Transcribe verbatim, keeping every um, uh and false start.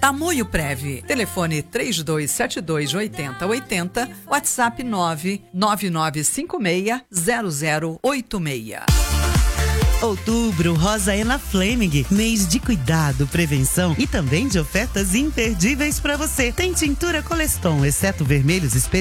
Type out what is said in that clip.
Tamoio Prev, telefone três dois sete dois oito zero oito zero, WhatsApp nove nove nove cinco seis zero zero oito seis. Outubro rosa é na Fleming, mês de cuidado, prevenção e também de ofertas imperdíveis para você. Tem tintura Coleston, exceto vermelhos especiais.